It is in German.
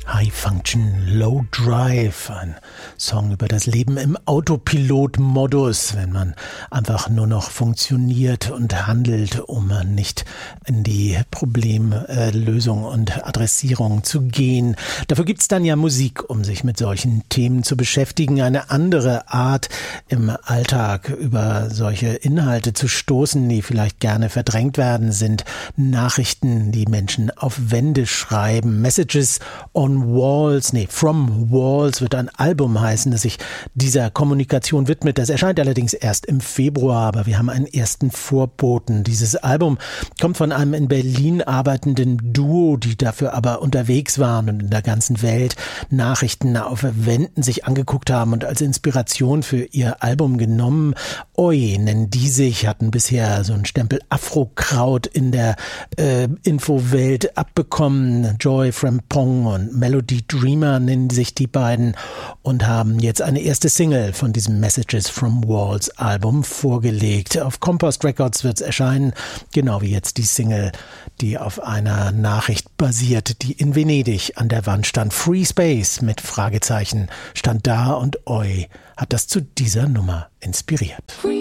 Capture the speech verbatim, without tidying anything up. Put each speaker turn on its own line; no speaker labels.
High Function, Low Drive, ein Song über das Leben im Autopilot-Modus, wenn man einfach nur noch funktioniert und handelt, um nicht in die Problemlösung und Adressierung zu gehen. Dafür gibt's dann ja Musik, um sich mit solchen Themen zu beschäftigen, eine andere Art im Alltag über solche Inhalte zu stoßen, die vielleicht gerne verdrängt werden, sind Nachrichten, die Menschen auf Wände schreiben, Messages on Walls, nee, From Walls wird ein Album heißen, das sich dieser Kommunikation widmet. Das erscheint allerdings erst im Februar, aber wir haben einen ersten Vorboten. Dieses Album kommt von einem in Berlin arbeitenden Duo, die dafür aber unterwegs waren und in der ganzen Welt Nachrichten auf Wänden sich angeguckt haben und als Inspiration für ihr Album genommen. Oi nennen die sich, hatten bisher so einen Stempel Afrokraut in der äh, Infowelt abbekommen. Joy Frimpong und Melody Dreamer nennen sich die beiden und haben jetzt eine erste Single von diesem Messages from Walls Album vorgelegt. Auf Compost Records wird es erscheinen, genau wie jetzt die Single, die auf einer Nachricht basiert, die in Venedig an der Wand stand. Free Space mit Fragezeichen stand da und Oi hat das zu dieser Nummer inspiriert.